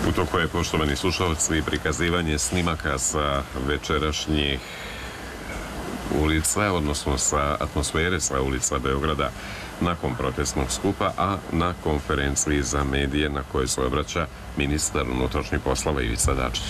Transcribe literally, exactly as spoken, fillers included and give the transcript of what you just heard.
U toku je, poštovani slušalci, prikazivanje snimaka sa večerašnjih ulica, odnosno sa atmosfere sa ulica Beograda nakon protestnog skupa, a na konferenciji za medije na kojoj se obraća ministar unutrašnjih poslova Ivica Dačić.